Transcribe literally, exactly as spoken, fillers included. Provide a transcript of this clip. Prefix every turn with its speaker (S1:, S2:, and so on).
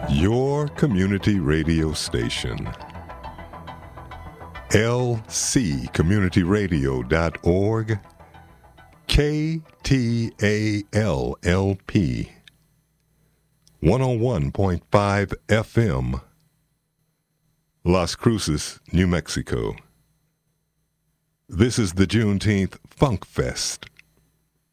S1: Your community radio station. L C community radio dot org, K T A L L P, one oh one point five F M, Las Cruces, New Mexico. This is the Juneteenth Funk Fest.